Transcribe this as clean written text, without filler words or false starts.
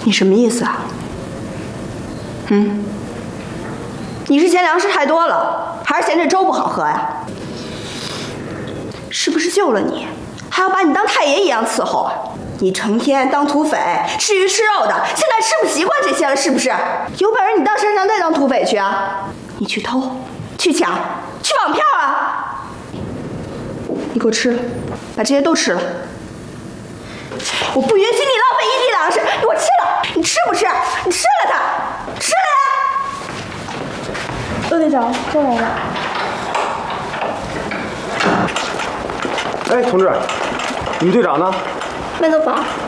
你什么意思啊？你是嫌粮食太多了，还是嫌这粥不好喝呀？是不是救了你，还要把你当太爷一样伺候啊？你成天当土匪，吃鱼吃肉的，现在吃不习惯这些了，是不是？有本事你到山上再当土匪去啊！你去偷，去抢，去绑票啊！你给我吃了，把这些都吃了。我不允许你浪费一滴粮食，你给我吃了！你吃不吃？你吃了它，吃了呀！ 陆队长，过来了。 哎，同志，你们队长呢？ 没走吧？